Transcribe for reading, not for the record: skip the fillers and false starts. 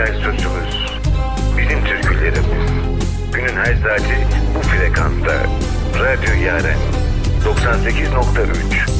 yerel sözümüz, bizim türkülerimiz. Günün her saati bu frekansta. Radyo Yaren 98.3